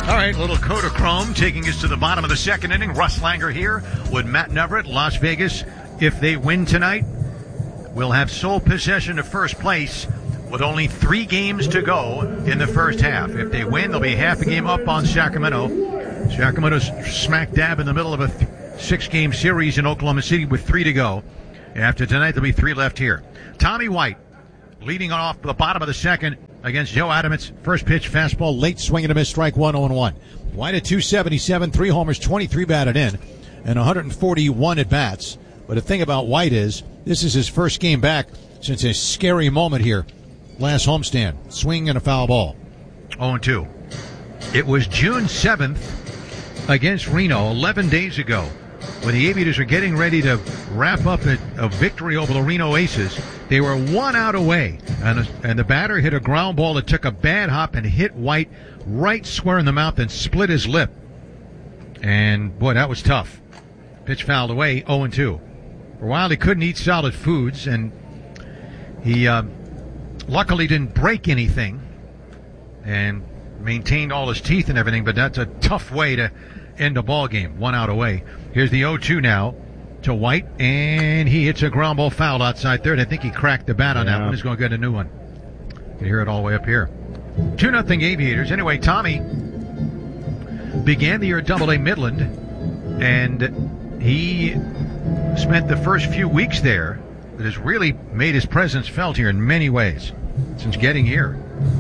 All right, little Kodachrome taking us to the bottom of the second inning. Russ Langer here with Matt Neverett. Las Vegas, if they win tonight, will have sole possession of first place with only 3 games to go in the first half. If they win, they'll be half a game up on Sacramento. Sacramento's smack dab in the middle of a 6-game series in Oklahoma City with 3 to go. After tonight, there'll be 3 left here. Tommy White leading off the bottom of the second against Joe Adamets. First pitch, fastball, late swing and a miss, strike one, 0-1. White at 277, 3 homers, 23 batted in, and 141 at bats. But the thing about White is, this is his first game back since a scary moment here last homestand. Swing and a foul ball. 0-2. It was June 7th against Reno, 11 days ago, when the Aviators are getting ready to wrap up a victory over the Reno Aces. They were 1 out away, and the batter hit a ground ball that took a bad hop and hit White right square in the mouth and split his lip. And, boy, that was tough. Pitch fouled away, 0-2. For a while, he couldn't eat solid foods, and he luckily didn't break anything and maintained all his teeth and everything, but that's a tough way to end a ball game. 1 out away. Here's the 0-2 now to White, and he hits a ground ball foul outside third. I think he cracked the bat on that one. He's going to get a new one. You can hear it all the way up here. 2-0 Aviators. Anyway, Tommy began the year at Double-A Midland, and he spent the first few weeks there that has really made his presence felt here in many ways since getting here.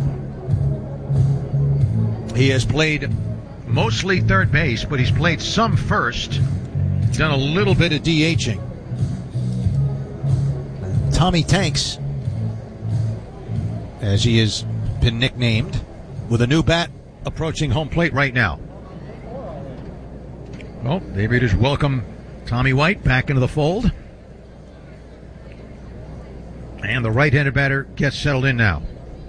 He has played mostly third base, but he's played some first. He's done a little bit of DHing. Tommy Tanks, as he has been nicknamed, with a new bat approaching home plate right now. Well, the Aviators welcome Tommy White back into the fold. And the right-handed batter gets settled in now.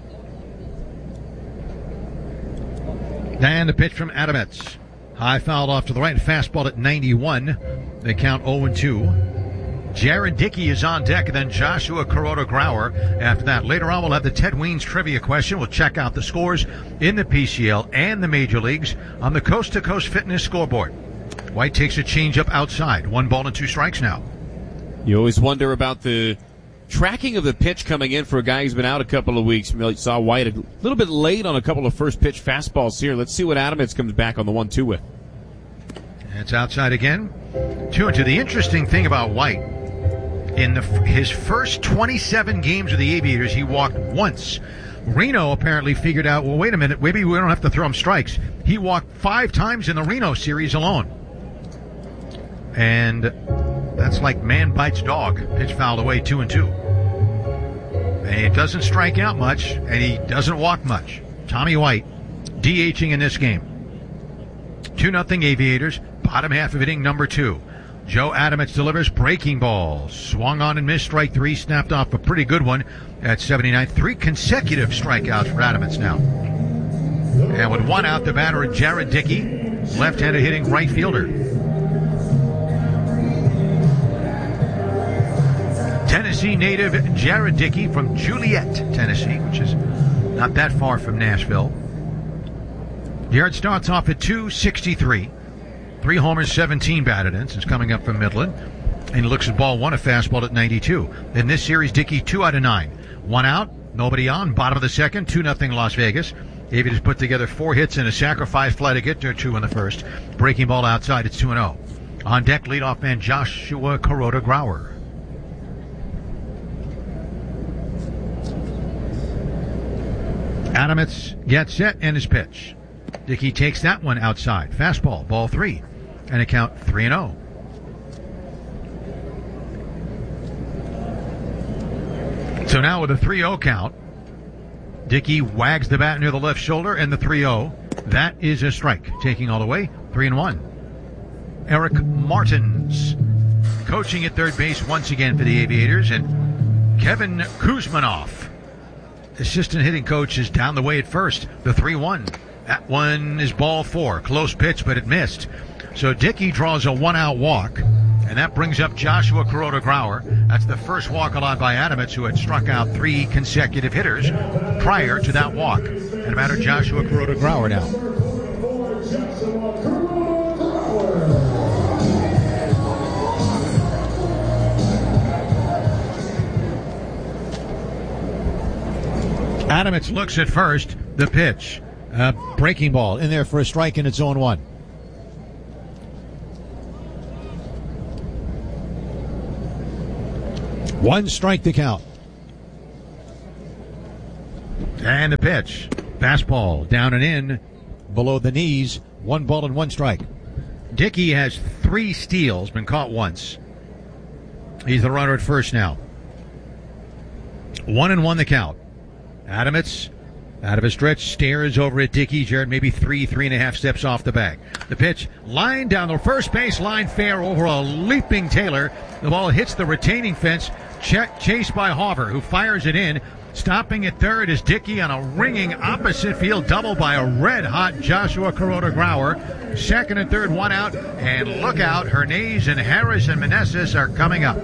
And the pitch from Adamets. High fouled off to the right, fastball at 91. They count 0-2. Jared Dickey is on deck, and then Joshua Kuroda-Grauer after that. Later on, we'll have the Ted Weens trivia question. We'll check out the scores in the PCL and the Major Leagues on the Coast to Coast Fitness scoreboard. White takes a changeup outside. 1 ball and 2 strikes now. You always wonder about the tracking of the pitch coming in for a guy who's been out a couple of weeks. You saw White a little bit late on a couple of first pitch fastballs here. Let's see what Adamets comes back on the 1-2 with. It's outside again. 2-2. The interesting thing about White, in his first 27 games with the Aviators, he walked once. Reno apparently figured out, well, wait a minute, maybe we don't have to throw him strikes. He walked 5 times in the Reno series alone. And that's like man bites dog. Pitch fouled away, 2-2. And he doesn't strike out much, and he doesn't walk much. Tommy White, DHing in this game. 2-0 Aviators, bottom half of inning number 2. Joe Adamets delivers breaking ball. Swung on and missed, strike 3, snapped off a pretty good one at 79. 3 consecutive strikeouts for Adamets now. And with 1 out, the batter, Jared Dickey, left-handed hitting right fielder. Tennessee native Jared Dickey from Juliet, Tennessee, which is not that far from Nashville. Jared starts off at 263. 3 homers, 17 batted in since coming up from Midland. And he looks at ball 1, a fastball at 92. In this series, Dickey 2 out of 9. 1 out, nobody on, bottom of the second, 2-0 Las Vegas. Aviators put together 4 hits and a sacrifice fly to get to 2 in the first. Breaking ball outside, it's 2-0. On deck, leadoff man Joshua Kuroda-Grauer. Adamets gets set and his pitch. Dickey takes that one outside. Fastball, ball 3. And a count 3-0. So now with a 3-0 count, Dickey wags the bat near the left shoulder and the 3-0. That is a strike. Taking all the way, 3-1. Eric Martins coaching at third base once again for the Aviators. And Kevin Kuzmanoff, assistant hitting coach, is down the way at first. The 3-1. That one is ball 4. Close pitch, but it missed. So Dickey draws a 1-out walk, and that brings up Joshua Kuroda-Grauer. That's the first walk allowed by Adamets, who had struck out 3 consecutive hitters prior to that walk. And the batter, Joshua Kuroda-Grauer now. Adamits looks at first. The pitch. Breaking ball in there for a strike, and it's 0-1. One strike to count. And the pitch. Fastball down and in below the knees. 1 ball and 1 strike. Dickey has 3 steals, been caught once. He's the runner at first now. 1-1 the count. Adamits out of a stretch stares over at Dickey. Jared maybe 3.5 steps off the bag. The pitch line down the first base line, fair over a leaping Taylor. The ball hits the retaining fence, chased by Hauver, who fires it in. Stopping at third is Dickey on a ringing opposite field double by a red-hot Joshua Kuroda-Grauer. Second and third, 1 out. And look out, Hernandez and Harris and Meneses are coming up.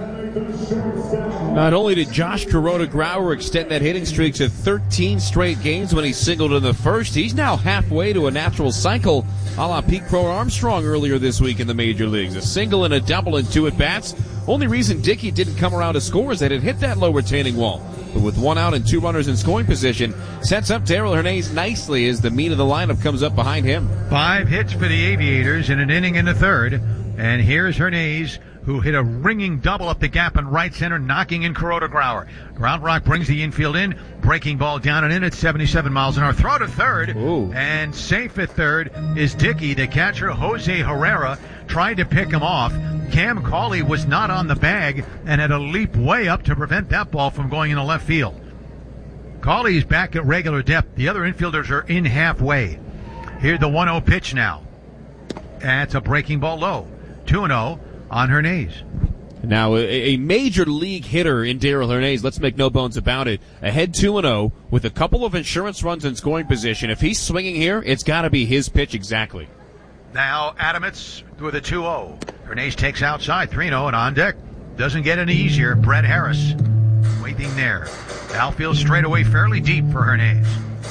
Not only did Josh Kuroda-Grauer extend that hitting streak to 13 straight games when he singled in the first, he's now halfway to a natural cycle a la Pete Crow-Armstrong earlier this week in the major leagues. A single and a double and 2 at-bats. Only reason Dickey didn't come around to score is that it hit that low retaining wall. But with 1 out and 2 runners in scoring position, sets up Darell Hernandez nicely as the meat of the lineup comes up behind him. 5 hits for the Aviators in an inning in the third. And here's Hernandez, who hit a ringing double up the gap in right center, knocking in Kuroda-Grauer. Ground rock brings the infield in. Breaking ball down and in at 77 miles an hour. Throw to third. Ooh. And safe at third is Dickey. The catcher, Jose Herrera, tried to pick him off. Cam Cauley was not on the bag and had a leap way up to prevent that ball from going into left field. Cauley's back at regular depth. The other infielders are in halfway. Here's the 1-0 pitch now. That's a breaking ball low. 2-0 on Hernandez. Now, a major league hitter in Darell Hernandez, let's make no bones about it. Ahead 2-0 with a couple of insurance runs in scoring position. If he's swinging here, it's got to be his pitch exactly. Now Adamits with a 2-0. Hernandez takes outside, 3-0, and on deck. Doesn't get any easier. Brett Harris waiting there. Outfield straightaway fairly deep for Hernandez.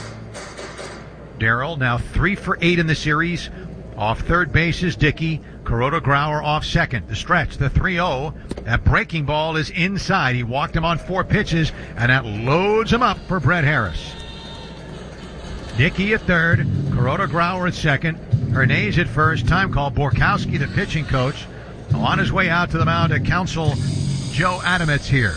Darrell now 3 for 8 in the series. Off third base is Dickey. Kuroda-Grauer off second. The stretch, the 3-0. That breaking ball is inside. He walked him on 4 pitches, and that loads him up for Brett Harris. Dickey at third. Kuroda-Grauer at second. Hernandez at first. Time call. Borkowski, the pitching coach, on his way out to the mound to counsel Joe Adamits here.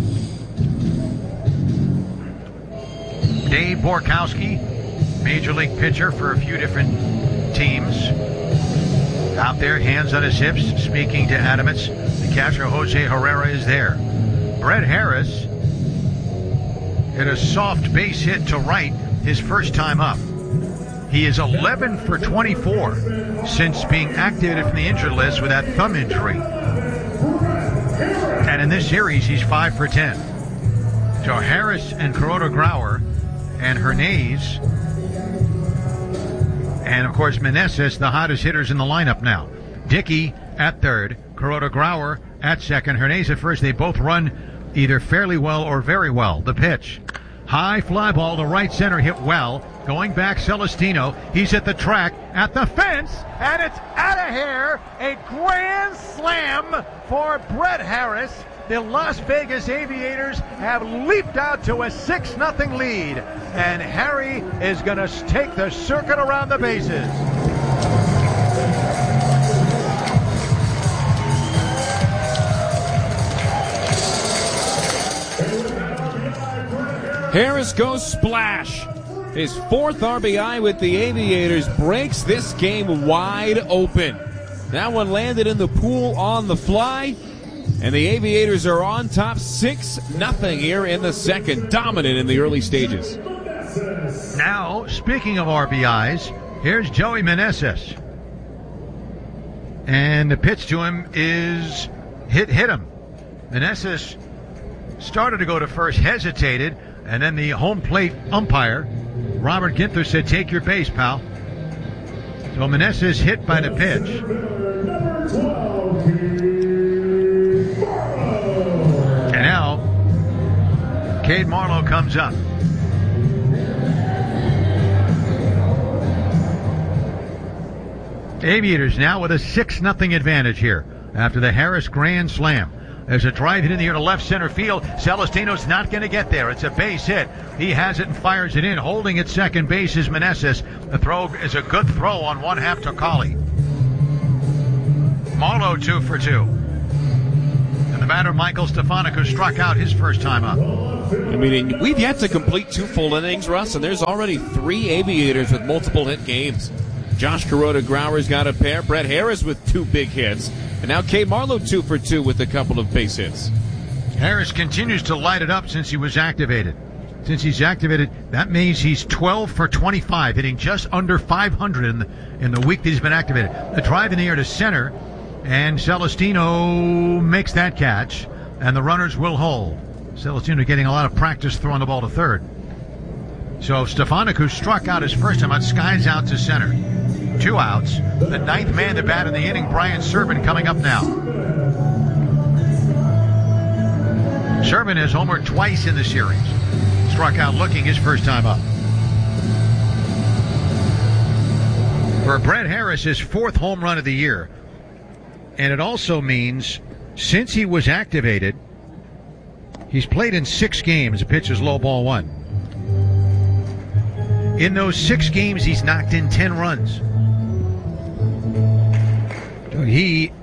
Dave Borkowski, major league pitcher for a few different teams. Out there, hands on his hips, speaking to Adamits. The catcher, Jose Herrera, is there. Brett Harris hit a soft base hit to right his first time up. He is 11 for 24 since being activated from the injured list with that thumb injury. And in this series, he's 5 for 10. So Harris and Kuroda-Grauer and Hernandez, and of course Meneses, the hottest hitters in the lineup now. Dickey at third, Kuroda-Grauer at second, Hernandez at first. They both run either fairly well or very well. The pitch. High fly ball to right center, hit well. Going back, Celestino. He's at the track, at the fence, and it's out of here. A grand slam for Brett Harris. The Las Vegas Aviators have leaped out to a 6-0 lead. And Harry is going to take the circuit around the bases. Harris goes splash. His 4th RBI with the Aviators breaks this game wide open. That one landed in the pool on the fly, and the Aviators are on top 6-0 here in the second, dominant in the early stages. Now, speaking of RBIs, here's Joey Meneses. And the pitch to him is hit him. Meneses started to go to first, hesitated, and then the home plate umpire, Robert Ginther, said, "Take your base, pal." So Meneses hit by the pitch. And now, Cade Marlowe comes up. Aviators now with a 6-0 advantage here after the Harris grand slam. There's a drive hit in the air to left center field. Celestino's not going to get there. It's a base hit. He has it and fires it in. Holding at second base is Meneses. The throw is a good throw on one half to Colley. Marlowe 2 for 2. And the batter, Michael Stefanik, who struck out his first time up. I mean, we've yet to complete 2 full innings, Russ, and there's already 3 Aviators with multiple hit games. Josh Kuroda-Grauer's got a pair. Brett Harris with 2 big hits. And now Kay Marlowe 2 for 2 with a couple of base hits. Harris continues to light it up since he was activated. Since he's activated, that means he's 12 for 25, hitting just under 500 in the week that he's been activated. The drive in the air to center, and Celestino makes that catch, and the runners will hold. Celestino getting a lot of practice throwing the ball to third. So Stefanik, who struck out his first time out, skies out to center. 2 outs. The 9th man to bat in the inning, Brian Serven, coming up now. Serven has homered twice in the series. Struck out looking his first time up. For Brett Harris, his 4th home run of the year. And it also means, since he was activated, he's played in 6 games. The pitch is low ball 1. In those 6 games, he's knocked in 10 runs. He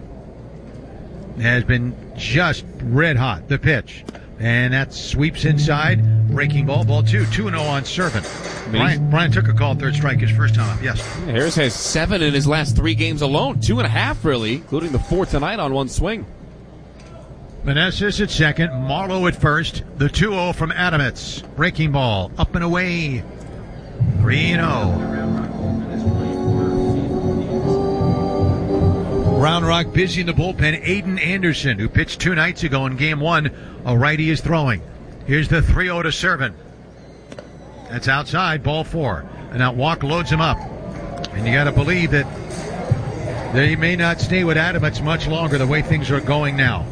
has been just red hot. The pitch. And that sweeps inside. Breaking ball. Ball 2. 2-0 on Serven. Brian took a call, third strike, his first time up. Yes. Yeah, Harris has 7 in his last 3 games alone. 2.5, really, including the 4 tonight on 1 swing. Meneses at second. Marlowe at first. The 2-0 from Adamits. Breaking ball. Up and away. 3-0. Round Rock busy in the bullpen. Aiden Anderson, who pitched 2 nights ago in game 1. A righty is throwing. Here's the 3-0 to Serven. That's outside, ball 4. And that walk loads him up. And you got to believe that they may not stay with Adamits much longer the way things are going now.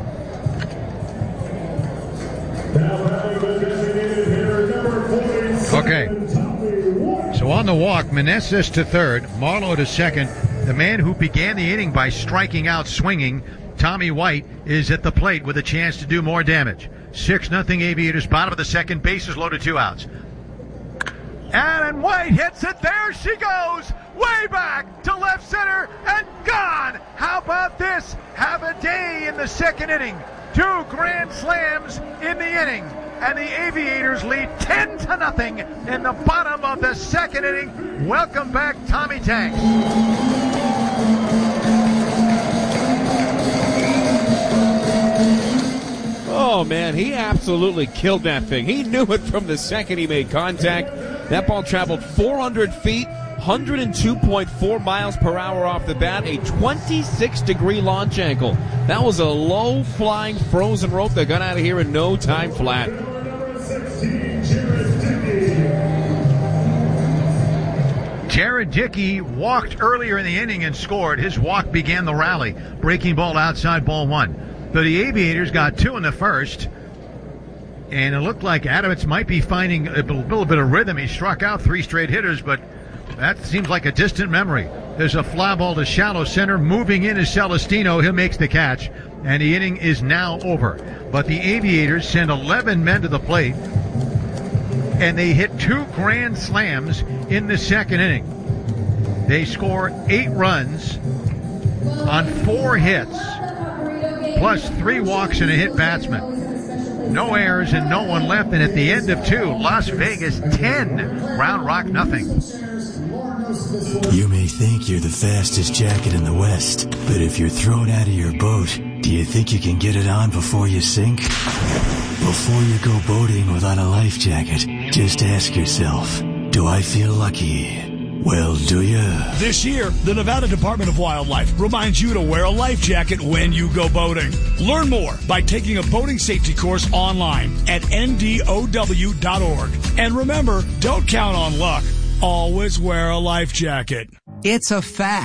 Okay. So on the walk, Meneses to third, Marlowe to second. The man who began the inning by striking out swinging, Tommy White, is at the plate with a chance to do more damage. 6-0 Aviators, bottom of the second, bases loaded, 2 outs. And White hits it. There she goes. Way back to left center and gone. How about this? Have a day in the second inning. 2 grand slams in the inning. And the Aviators lead 10-0 in the bottom of the second inning. Welcome back, Tommy Tanks. Oh, man, he absolutely killed that thing. He knew it from the second he made contact. That ball traveled 400 feet, 102.4 miles per hour off the bat, a 26-degree launch angle. That was a low-flying frozen rope that got out of here in no time flat. Jared Dickey walked earlier in the inning and scored. His walk began the rally. Breaking ball outside, ball 1. So the Aviators got 2 in the first. And it looked like Adamits might be finding a little bit of rhythm. He struck out 3 straight hitters, but that seems like a distant memory. There's a fly ball to shallow center. Moving in is Celestino. He makes the catch. And the inning is now over. But the Aviators send 11 men to the plate. And they hit 2 grand slams in the second inning. They score 8 runs on 4 hits, plus 3 walks and a hit batsman. No errors and no one left. And at the end of 2, Las Vegas 10, Round Rock nothing. You may think you're the fastest jacket in the West, but if you're thrown out of your boat, do you think you can get it on before you sink? Before you go boating without a life jacket, just ask yourself, do I feel lucky? Well, do you? This year, the Nevada Department of Wildlife reminds you to wear a life jacket when you go boating. Learn more by taking a boating safety course online at ndow.org. And remember, don't count on luck. Always wear a life jacket. It's a fact.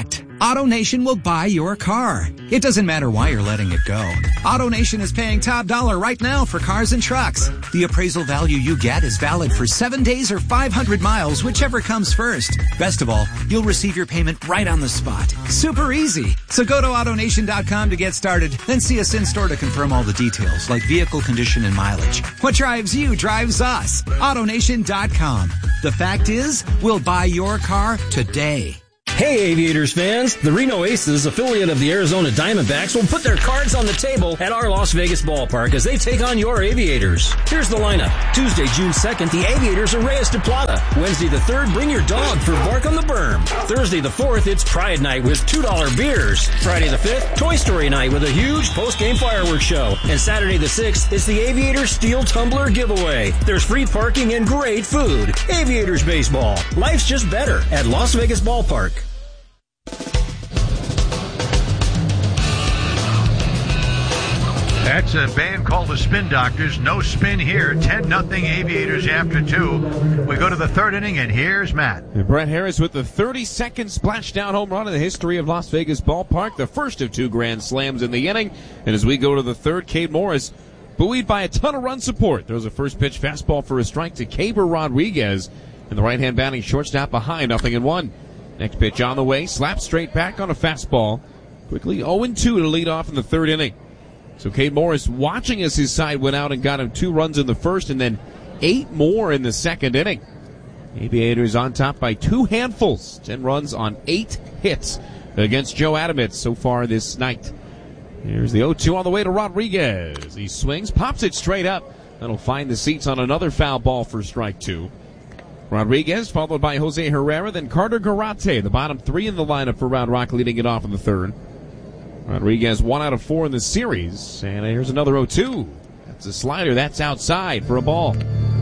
AutoNation will buy your car. It doesn't matter why you're letting it go. AutoNation is paying top dollar right now for cars and trucks. The appraisal value you get is valid for 7 days or 500 miles, whichever comes first. Best of all, you'll receive your payment right on the spot. Super easy. So go to AutoNation.com to get started, then see us in store to confirm all the details, like vehicle condition and mileage. What drives you drives us. AutoNation.com. The fact is, we'll buy your car today. Hey Aviators fans, the Reno Aces, affiliate of the Arizona Diamondbacks, will put their cards on the table at our Las Vegas ballpark as they take on your Aviators. Here's the lineup. Tuesday, June 2nd, the Aviators are Reyes de Plata. Wednesday the 3rd, bring your dog for Bark on the Berm. Thursday the 4th, it's Pride Night with $2 beers. Friday the 5th, Toy Story Night with a huge post-game fireworks show. And Saturday the 6th, it's the Aviators Steel Tumbler giveaway. There's free parking and great food. Aviators baseball. Life's just better at Las Vegas ballpark. That's a band called the Spin Doctors. No spin here. 10-0 Aviators after 2. We go to the third inning, and here's Matt. And Brett Harris with the 32nd splashdown home run in the history of Las Vegas ballpark. The first of 2 grand slams in the inning. And as we go to the third, Cade Morris, buoyed by a ton of run support, throws a first pitch fastball for a strike to Keibert Rodriguez. And the right-hand batting shortstop behind, 0-1. Next pitch on the way, slap straight back on a fastball. Quickly 0-2 to lead off in the third inning. So Cade Morris watching as his side went out and got him 2 runs in the first and then 8 more in the second inning. Aviators on top by 2 handfuls. 10 runs on 8 hits against Joe Adamitz so far this night. Here's the 0-2 on the way to Rodriguez. He swings, pops it straight up. That'll find the seats on another foul ball for strike 2. Rodriguez followed by Jose Herrera, then Carter Garate, the bottom 3 in the lineup for Round Rock, leading it off in the third. Rodriguez 1 out of 4 in the series, and here's another 0-2. That's a slider. That's outside for a ball.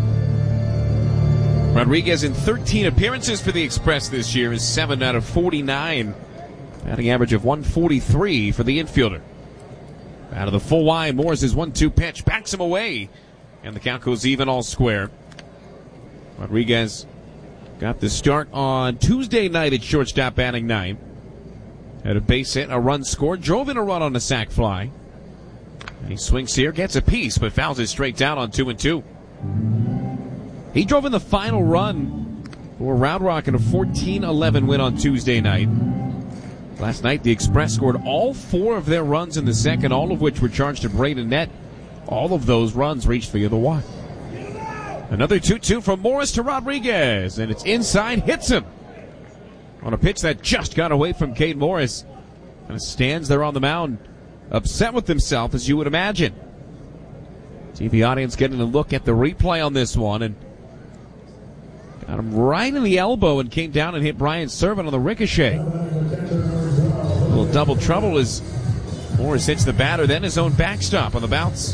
Rodriguez in 13 appearances for the Express this year is 7 out of 49. Batting average of 143 for the infielder. Out of the full line, Morris' 1-2 pitch backs him away, and the count goes even all square. Rodriguez got the start on Tuesday night at shortstop, batting 9. Had a base hit, a run scored, drove in a run on a sac fly. And he swings here, gets a piece, but fouls it straight down on 2-2. He drove in the final run for Round Rock in a 14-11 win on Tuesday night. Last night, the Express scored all 4 of their runs in the second, all of which were charged to Braden Net. All of those runs reached via the walk. Another 2-2 from Morris to Rodriguez, and it's inside, hits him on a pitch that just got away from Cade Morris. Kind of stands there on the mound, upset with himself, as you would imagine. TV audience getting a look at the replay on this one, and got him right in the elbow and came down and hit Brian Servant on the ricochet. A little double trouble as Morris hits the batter, then his own backstop on the bounce.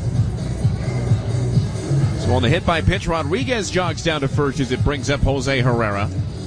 So on the hit by pitch, Rodriguez jogs down to first as it brings up Jose Herrera.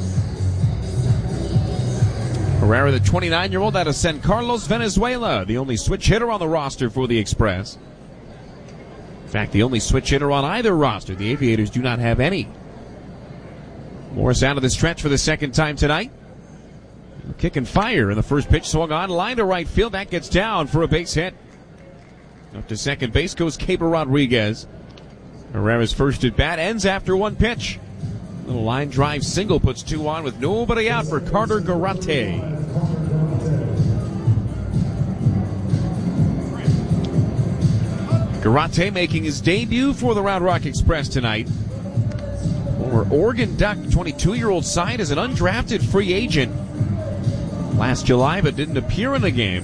Herrera, the 29-year-old out of San Carlos, Venezuela, the only switch hitter on the roster for the Express. In fact, the only switch hitter on either roster. The Aviators do not have any. Morris out of the stretch for the second time tonight. Kick and fire, and the first pitch swung on, line to right field. That gets down for a base hit. Up to second base goes Keibert Rodriguez. Herrera's first at bat ends after 1 pitch. Little line drive single puts 2 on with nobody out for Carter Garate. Garate making his debut for the Round Rock Express tonight. Former Oregon Duck, 22-year-old signed as an undrafted free agent last July, but didn't appear in the game.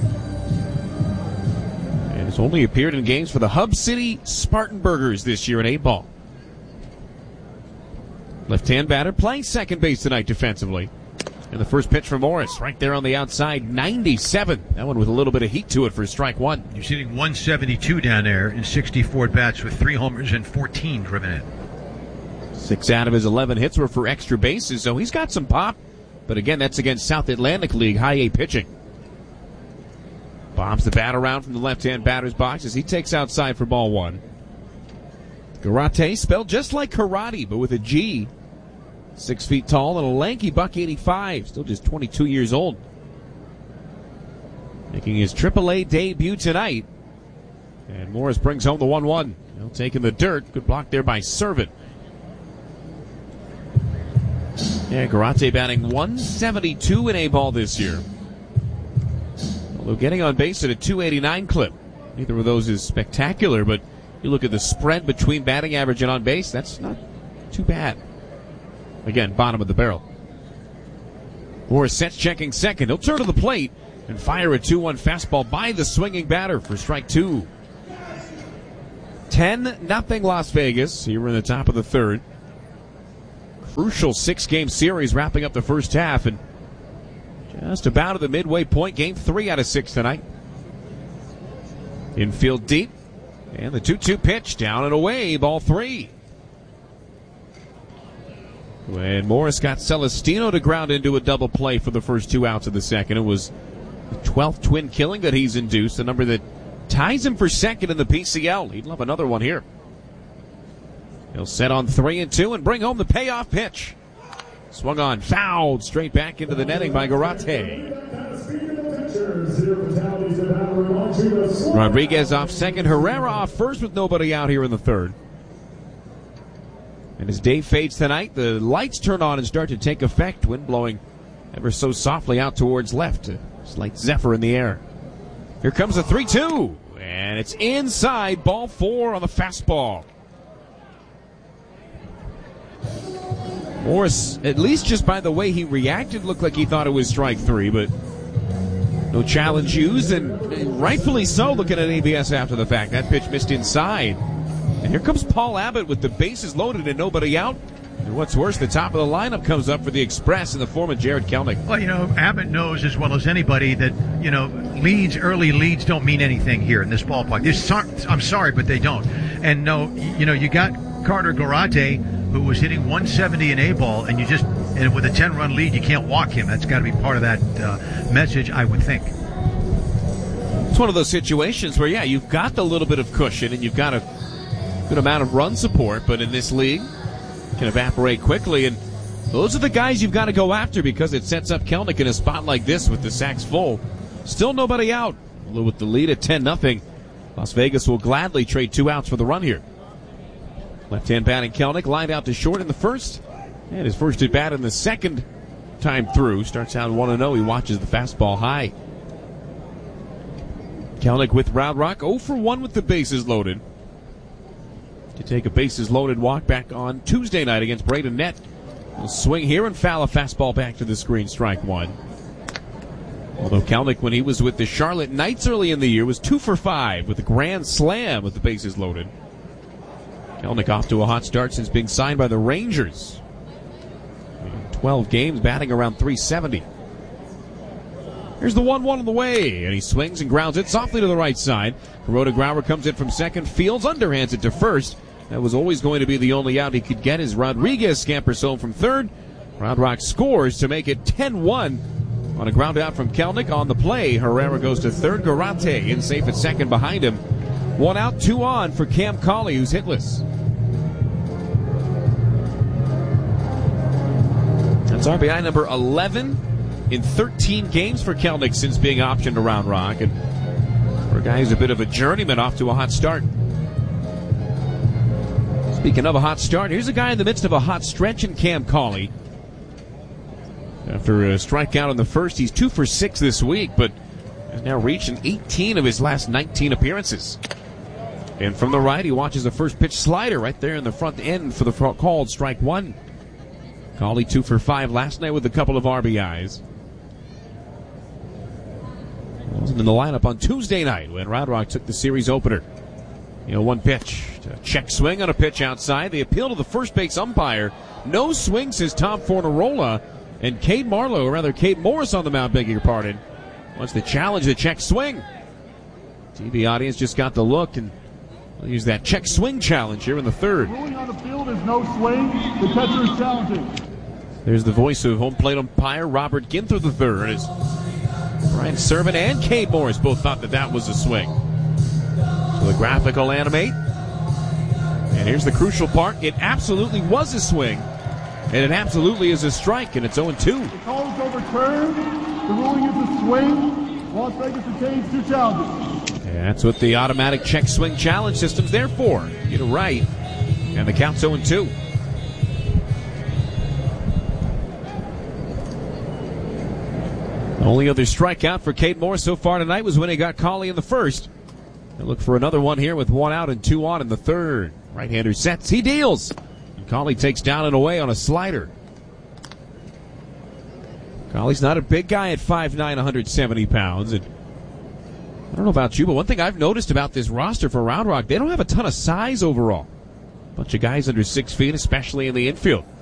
And has only appeared in games for the Hub City Spartanburgers this year in 8-ball. Left-hand batter playing second base tonight defensively. And the first pitch from Morris, right there on the outside, 97. That one with a little bit of heat to it for strike 1. He's hitting 172 down there in 64 at-bats with 3 homers and 14 driven in. 6 out of his 11 hits were for extra bases, so he's got some pop. But again, that's against South Atlantic League High A pitching. Bombs the bat around from the left-hand batter's box as he takes outside for ball 1. Garate, spelled just like karate, but with a G. 6 feet tall and a lanky $185, still just 22 years old. making his AAA debut tonight. And Morris brings home the 1-1. He'll take in the dirt. Good block there by Servant. Yeah, Garate batting 172 in A-ball this year. Although getting on base at a 289 clip. Neither of those is spectacular, but you look at the spread between batting average and on base, that's not too bad. Again, bottom of the barrel. Morris sets checking second. He'll turn to the plate and fire a 2-1 fastball by the swinging batter for strike two. 10-0 Las Vegas here in the top of the third. Crucial 6-game series wrapping up the first half, and just about at the midway point, game 3 out of 6 tonight. Infield deep, and the 2-2 pitch down and away, ball 3. When Morris got Celestino to ground into a double play for the first 2 outs of the second, it was the 12th twin killing that he's induced, a number that ties him for second in the PCL. He'd love another one here. He'll set on 3-2 and bring home the payoff pitch. Swung on, fouled straight back into the netting by Garate. Rodriguez off second, Herrera off first with nobody out here in the third. And as day fades tonight, the lights turn on and start to take effect. Wind blowing ever so softly out towards left. A slight zephyr in the air. Here comes a 3-2. And it's inside, ball 4 on the fastball. Morris, at least just by the way he reacted, looked like he thought it was strike 3, but no challenge used, and rightfully so looking at ABS after the fact. That pitch missed inside. And here comes Paul Abbott with the bases loaded and nobody out. And what's worse, the top of the lineup comes up for the Express in the form of Jared Kelnick. Well, Abbott knows as well as anybody that, early leads don't mean anything here in this ballpark. I'm sorry, but they don't. And you got Carter Garate, who was hitting 170 in A-ball, and with a 10-run lead, you can't walk him. That's got to be part of that message, I would think. It's one of those situations where, you've got a little bit of cushion, and you've got a good amount of run support, but in this league, it can evaporate quickly, and those are the guys you've got to go after because it sets up Kelnick in a spot like this with the sacks full. Still nobody out. Although with the lead at 10-0, Las Vegas will gladly trade 2 outs for the run here. Left-hand batting Kelnick lined out to short in the first, and his first at bat in the second time through. Starts out 1-0. He watches the fastball high. Kelnick with Round Rock, 0 for 1 with the bases loaded. To take a bases loaded walk back on Tuesday night against Braden Nett. He'll swing here and foul a fastball back to the screen, strike 1. Although Kelnick, when he was with the Charlotte Knights early in the year, was 2 for 5 with a grand slam with the bases loaded. Kelnick off to a hot start since being signed by the Rangers. 12 games, batting around 370. Here's the 1-1 on the way, and he swings and grounds it softly to the right side. Kuroda Grauer comes in from second, fields, underhands it to first. That was always going to be the only out he could get as Rodriguez scampers home from third. Round Rock scores to make it 10-1 on a ground out from Kelnick. On the play, Herrera goes to third, Garate in safe at second behind him. 1 out, 2 on for Cam Cauley, who's hitless. That's RBI number 11 in 13 games for Kelnick since being optioned to Round Rock. And for a guy who's a bit of a journeyman, off to a hot start. Speaking of a hot start, here's a guy in the midst of a hot stretch in Cam Cauley. After a strikeout in the first, he's 2 for 6 this week, but has now reached 18 of his last 19 appearances. And from the right, he watches a first pitch slider right there in the front end for the called strike 1. Cauley 2 for 5 last night with a couple of RBIs. Wasn't in the lineup on Tuesday night when Round Rock took the series opener. 1 pitch. Check swing on a pitch outside. They appeal to the first base umpire. No swing, says Tom Fornarola. And Cade Morris on the mound, begging your pardon, wants to challenge the check swing. TV audience just got the look, and we'll use that check swing challenge here in the third. Ruling on the field is no swing. The catcher is challenging. There's the voice of home plate umpire Robert Ginther III. As Brian Servant and Cade Morris both thought that was a swing. So the graphic will animate. And here's the crucial part. It absolutely was a swing. And it absolutely is a strike, and it's 0-2. The call is overturned. The ruling is a swing. Las Vegas retains 2 challenges. And that's what the automatic check swing challenge system's there for. Get it right. And the count's 0-2. The only other strikeout for Cade Moore so far tonight was when he got Cauley in the first. They'll look for another one here with 1 out and 2 on in the third. Right-hander sets. He deals. And Cauley takes down and away on a slider. Cauley's not a big guy at 5'9", 170 pounds. And I don't know about you, but one thing I've noticed about this roster for Round Rock, they don't have a ton of size overall. Bunch of guys under 6 feet, especially in the infield.